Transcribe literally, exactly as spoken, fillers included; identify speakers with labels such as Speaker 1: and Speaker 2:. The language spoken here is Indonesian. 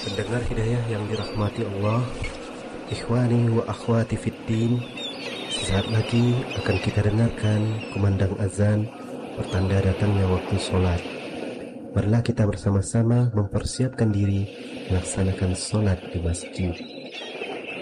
Speaker 1: Pendengar hidayah yang dirahmati Allah, ikhwani wa akhwati fiddin, sesaat lagi akan kita dengarkan kumandang azan, pertanda datangnya waktu sholat. Marilah kita bersama-sama mempersiapkan diri melaksanakan sholat di masjid.